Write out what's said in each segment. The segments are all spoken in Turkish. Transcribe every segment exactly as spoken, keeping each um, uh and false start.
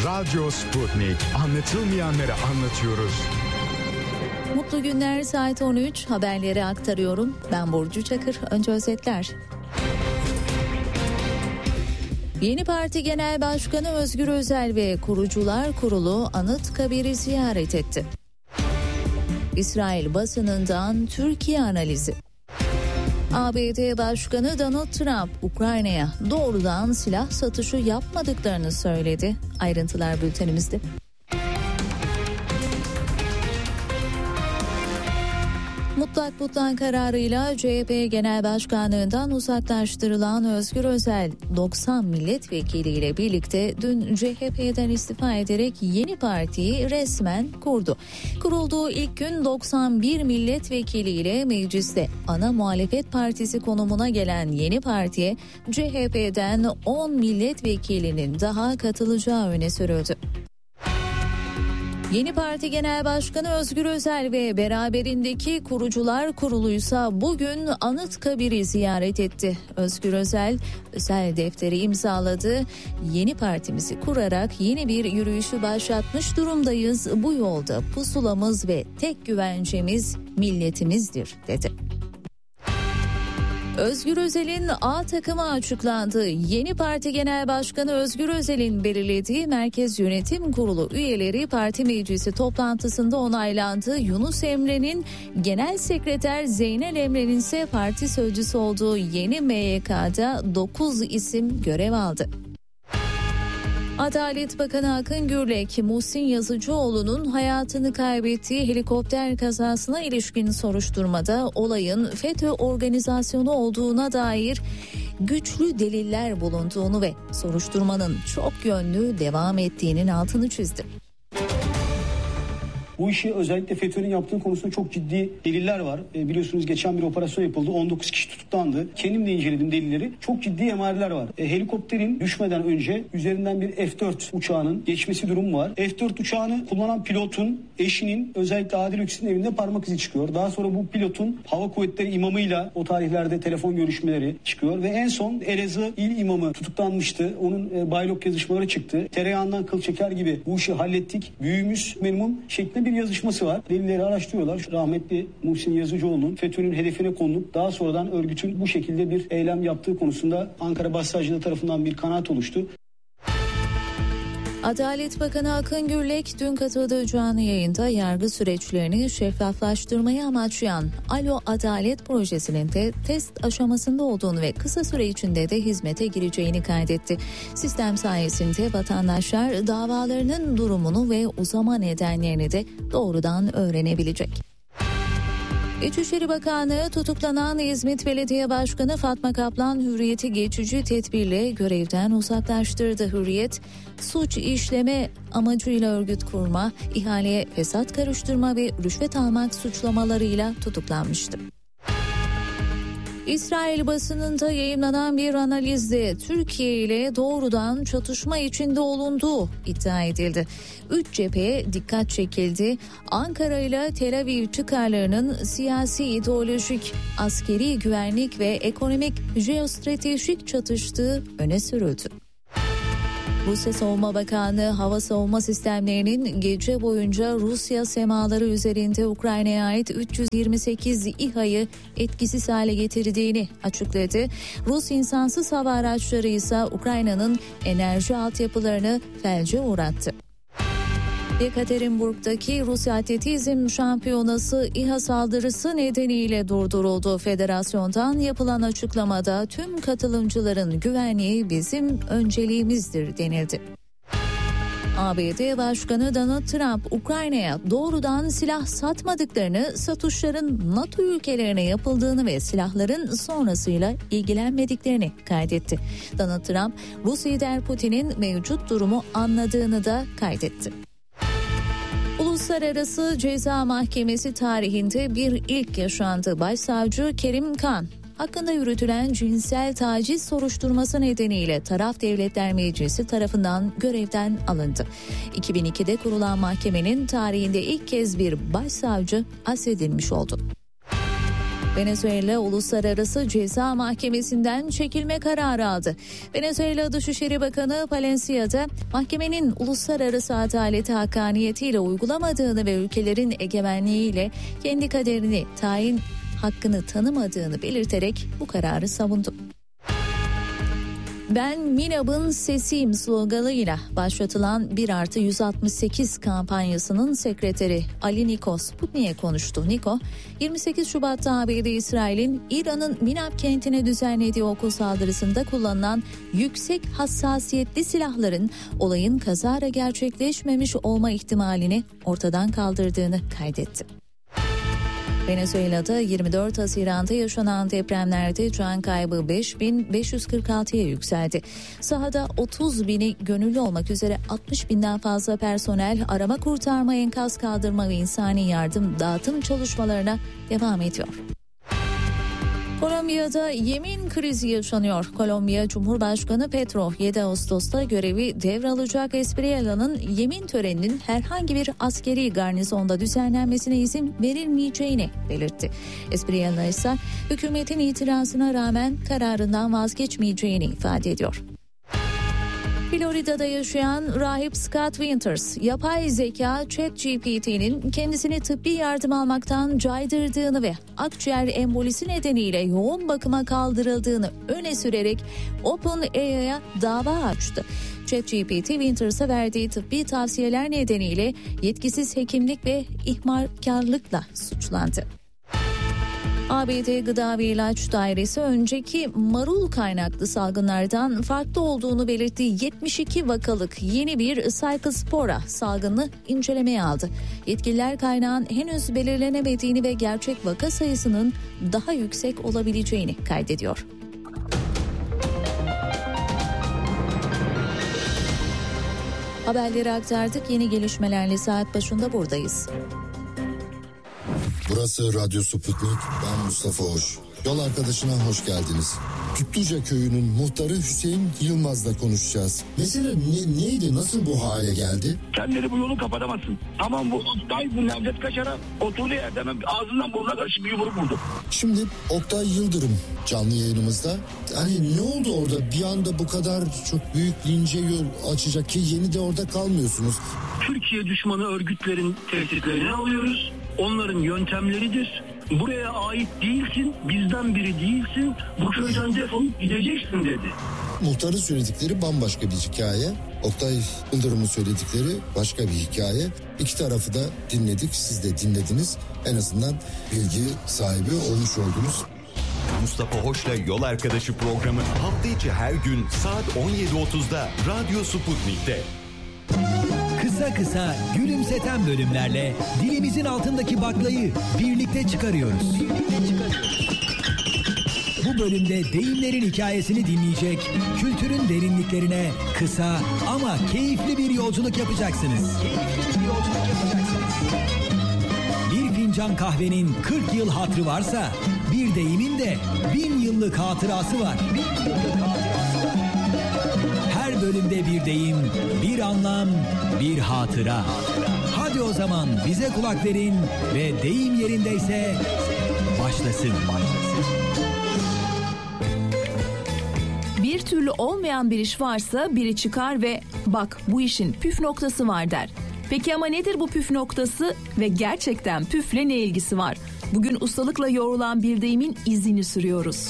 Radyo Sputnik. Anlatılmayanları anlatıyoruz. Mutlu günler, saat on üç, haberleri aktarıyorum. Ben Burcu Çakır. Önce özetler. Yeni Parti Genel Başkanı Özgür Özel ve Kurucular Kurulu Anıtkabir'i ziyaret etti. İsrail basınından Türkiye analizi. A B D Başkanı Donald Trump, Ukrayna'ya doğrudan silah satışı yapmadıklarını söyledi. Ayrıntılar bültenimizde. Mutlak butlan kararıyla C H P Genel Başkanlığından uzaklaştırılan Özgür Özel, doksan milletvekiliyle birlikte dün C H P'den istifa ederek yeni partiyi resmen kurdu. Kurulduğu ilk gün doksan bir milletvekiliyle mecliste ana muhalefet partisi konumuna gelen yeni partiye C H P'den on milletvekilinin daha katılacağı öne sürüldü. Yeni Parti Genel Başkanı Özgür Özel ve beraberindeki Kurucular Kurulu'ysa bugün Anıtkabir'i ziyaret etti. Özgür Özel, özel defteri imzaladı. Yeni partimizi kurarak yeni bir yürüyüşü başlatmış durumdayız. Bu yolda pusulamız ve tek güvencemiz milletimizdir, dedi. Özgür Özel'in A takımı açıklandı. Yeni Parti Genel Başkanı Özgür Özel'in belirlediği Merkez Yönetim Kurulu üyeleri parti meclisi toplantısında onaylandı. Yunus Emre'nin Genel Sekreter, Zeynel Emre'nin ise parti sözcüsü olduğu yeni M Y K'da dokuz isim görev aldı. Adalet Bakanı Akın Gürlek, Muhsin Yazıcıoğlu'nun hayatını kaybettiği helikopter kazasına ilişkin soruşturmada olayın FETÖ organizasyonu olduğuna dair güçlü deliller bulunduğunu ve soruşturmanın çok yönlü devam ettiğinin altını çizdi. Bu işi özellikle FETÖ'nün yaptığı konusunda çok ciddi deliller var. E, biliyorsunuz geçen bir operasyon yapıldı. on dokuz kişi tutuklandı. Kendim de inceledim delilleri. Çok ciddi emareler var. E, helikopterin düşmeden önce üzerinden bir F dört uçağının geçmesi durumu var. F dört uçağını kullanan pilotun eşinin, özellikle Adil Öksüz'ün evinde parmak izi çıkıyor. Daha sonra bu pilotun hava kuvvetleri imamıyla o tarihlerde telefon görüşmeleri çıkıyor ve en son Elazığ İl İmamı tutuklanmıştı. Onun e, baylok yazışmaları çıktı. Tereyağından kıl çeker gibi bu işi hallettik. Büyüğümüz memnun şeklinde bir yazışması var. Delilleri araştırıyorlar. Rahmetli Muhsin Yazıcıoğlu'nun FETÖ'nün hedefine konulup daha sonradan örgütün bu şekilde bir eylem yaptığı konusunda Ankara Başsavcılığı tarafından bir kanaat oluştu. Adalet Bakanı Akın Gürlek dün katıldığı canlı yayında yargı süreçlerini şeffaflaştırmayı amaçlayan Alo Adalet projesinin de test aşamasında olduğunu ve kısa süre içinde de hizmete gireceğini kaydetti. Sistem sayesinde vatandaşlar davalarının durumunu ve uzama nedenlerini de doğrudan öğrenebilecek. İçişleri Bakanlığı tutuklanan İzmit Belediye Başkanı Fatma Kaplan Hürriyet'i geçici tedbirle görevden uzaklaştırdı. Hürriyet, suç işleme amacıyla örgüt kurma, ihaleye fesat karıştırma ve rüşvet almak suçlamalarıyla tutuklanmıştı. İsrail basınında yayımlanan bir analizde Türkiye ile doğrudan çatışma içinde olunduğu iddia edildi. Üç cepheye dikkat çekildi. Ankara ile Tel Aviv çıkarlarının siyasi, ideolojik, askeri, güvenlik ve ekonomik, jeostratejik çatıştığı öne sürüldü. Rusya Savunma Bakanlığı hava savunma sistemlerinin gece boyunca Rusya semaları üzerinde Ukrayna'ya ait üç yüz yirmi sekiz İHA'yı etkisiz hale getirdiğini açıkladı. Rus insansız hava araçları ise Ukrayna'nın enerji altyapılarını felce uğrattı. Yekaterinburg'daki Rusya Atletizm Şampiyonası İHA saldırısı nedeniyle durduruldu. Federasyondan yapılan açıklamada tüm katılımcıların güvenliği bizim önceliğimizdir denildi. A B D Başkanı Donald Trump, Ukrayna'ya doğrudan silah satmadıklarını, satışların NATO ülkelerine yapıldığını ve silahların sonrasıyla ilgilenmediklerini kaydetti. Donald Trump, Rus lider Putin'in mevcut durumu anladığını da kaydetti. Uluslararası Ceza Mahkemesi tarihinde bir ilk yaşandı. Başsavcı Kerim Kan hakkında yürütülen cinsel taciz soruşturması nedeniyle Taraf Devletler Meclisi tarafından görevden alındı. iki bin ikide kurulan mahkemenin tarihinde ilk kez bir başsavcı ashedilmiş oldu. Venezuela Uluslararası Ceza Mahkemesi'nden çekilme kararı aldı. Venezuela Dışişleri Bakanı Palencia'da mahkemenin uluslararası adaleti hakkaniyetiyle uygulamadığını ve ülkelerin egemenliğiyle kendi kaderini tayin hakkını tanımadığını belirterek bu kararı savundu. Ben MİNAB'ın sesiyim sloganıyla başlatılan bir artı yüz altmış sekiz kampanyasının sekreteri Ali Niko Sputnik'e konuştu. Niko, yirmi sekiz Şubat'ta A B D İsrail'in İran'ın MİNAB kentine düzenlediği okul saldırısında kullanılan yüksek hassasiyetli silahların olayın kazara gerçekleşmemiş olma ihtimalini ortadan kaldırdığını kaydetti. Venezuela'da yirmi dört Haziran'da yaşanan depremlerde can kaybı beş bin beş yüz kırk altıya yükseldi. Sahada otuz bini gönüllü olmak üzere altmış binden fazla personel arama kurtarma, enkaz kaldırma ve insani yardım dağıtım çalışmalarına devam ediyor. Kolombiya'da yemin krizi yaşanıyor. Kolombiya Cumhurbaşkanı Petro yedi Ağustos'ta görevi devralacak Espriella'nın yemin töreninin herhangi bir askeri garnizonda düzenlenmesine izin verilmeyeceğini belirtti. Espriella ise hükümetin itirazına rağmen kararından vazgeçmeyeceğini ifade ediyor. Florida'da yaşayan rahip Scott Winters, yapay zeka ChatGPT'nin kendisini tıbbi yardım almaktan caydırdığını ve akciğer embolisi nedeniyle yoğun bakıma kaldırıldığını öne sürerek OpenAI'ya dava açtı. ChatGPT, Winters'a verdiği tıbbi tavsiyeler nedeniyle yetkisiz hekimlik ve ihmalkarlıkla suçlandı. A B D Gıda ve İlaç Dairesi önceki marul kaynaklı salgınlardan farklı olduğunu belirttiği yetmiş iki vakalık yeni bir Cyclospora salgını incelemeye aldı. Yetkililer kaynağın henüz belirlenemediğini ve gerçek vaka sayısının daha yüksek olabileceğini kaydediyor. Haberleri aktardık. Yeni gelişmelerle saat başında buradayız. Burası Radyo Sputnik, ben Mustafa Hoş. Yol arkadaşına hoş geldiniz. Kütlüce köyünün muhtarı Hüseyin Yılmaz'la konuşacağız. Mesele ne, neydi, nasıl bu hale geldi? Kendini bu yolu kapatamazsın. Tamam bu Oktay bu Nevzat Kaşar'a oturduğu yerde hemen ağzından burnuna karşı bir yumruk vurdu. Şimdi Oktay Yıldırım canlı yayınımızda. Hani ne oldu orada? Bir anda bu kadar çok büyük lince yol açacak ki yeni de orada kalmıyorsunuz. Türkiye düşmanı örgütlerin tehditlerini alıyoruz. Onların yöntemleridir. Buraya ait değilsin, bizden biri değilsin. Bu köyden defolup gideceksin dedi. Muhtarın söyledikleri bambaşka bir hikaye. Oktay Yıldırım'ın söyledikleri başka bir hikaye. İki tarafı da dinledik, siz de dinlediniz. En azından bilgi sahibi olmuş oldunuz. Mustafa Hoş'la Yol Arkadaşı programı hafta içi her gün saat on yedi otuzda Radyo Sputnik'te. Kısa kısa gülümseten bölümlerle dilimizin altındaki baklayı birlikte çıkarıyoruz. Birlikte çıkarıyoruz. Bu bölümde deyimlerin hikayesini dinleyecek, kültürün derinliklerine kısa ama keyifli bir yolculuk yapacaksınız. Keyifli bir yolculuk yapacaksınız. Bir fincan kahvenin kırk yıl hatırı varsa, bir deyimin de bin yıllık hatırası var. Bin yıllık hatırası var. Her bölümde bir deyim, bir anlam, bir hatıra. Hadi o zaman bize kulak verin ve deyim yerindeyse başlasın. Bir türlü olmayan bir iş varsa biri çıkar ve bak bu işin püf noktası var der. Peki ama nedir bu püf noktası ve gerçekten püfle ne ilgisi var? Bugün ustalıkla yoğrulan bir deyimin izini sürüyoruz.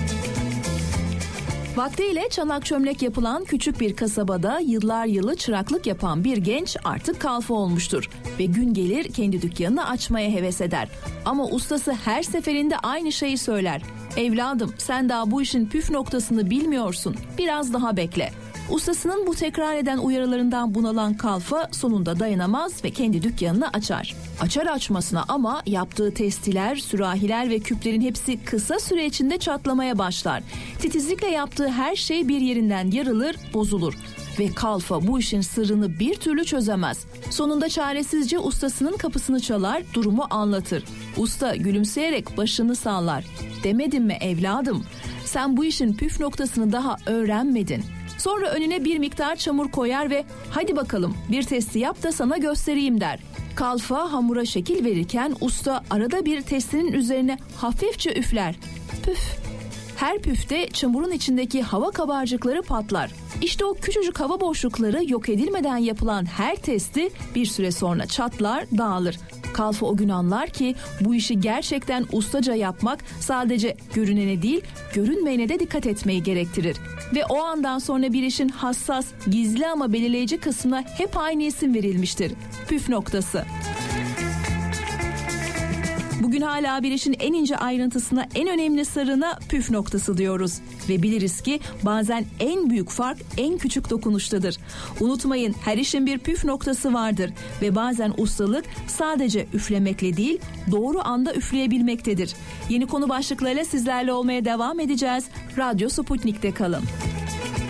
Vaktiyle çanak çömlek yapılan küçük bir kasabada yıllar yılı çıraklık yapan bir genç artık kalfa olmuştur. Ve gün gelir kendi dükkanını açmaya heves eder. Ama ustası her seferinde aynı şeyi söyler. Evladım sen daha bu işin püf noktasını bilmiyorsun. Biraz daha bekle. Ustasının bu tekrar eden uyarılarından bunalan kalfa sonunda dayanamaz ve kendi dükkanını açar. Açar açmasına ama yaptığı testiler, sürahiler ve küplerin hepsi kısa süre içinde çatlamaya başlar. Titizlikle yaptığı her şey bir yerinden yarılır, bozulur. Ve kalfa bu işin sırrını bir türlü çözemez. Sonunda çaresizce ustasının kapısını çalar, durumu anlatır. Usta gülümseyerek başını sallar. Demedim mi evladım? Sen bu işin püf noktasını daha öğrenmedin. Sonra önüne bir miktar çamur koyar ve hadi bakalım bir testi yap da sana göstereyim der. Kalfa hamura şekil verirken usta arada bir testinin üzerine hafifçe üfler. Püf. Her püfte çamurun içindeki hava kabarcıkları patlar. İşte o küçücük hava boşlukları yok edilmeden yapılan her testi bir süre sonra çatlar, dağılır. Kalfa o gün anlar ki bu işi gerçekten ustaca yapmak sadece görünene değil, görünmeyene de dikkat etmeyi gerektirir. Ve o andan sonra bir işin hassas, gizli ama belirleyici kısmına hep aynı isim verilmiştir. Püf noktası. Bugün hala bir işin en ince ayrıntısına, en önemli sırrına püf noktası diyoruz. Ve biliriz ki bazen en büyük fark en küçük dokunuştadır. Unutmayın, her işin bir püf noktası vardır. Ve bazen ustalık sadece üflemekle değil, doğru anda üfleyebilmektedir. Yeni konu başlıklarıyla sizlerle olmaya devam edeceğiz. Radyo Sputnik'te kalın.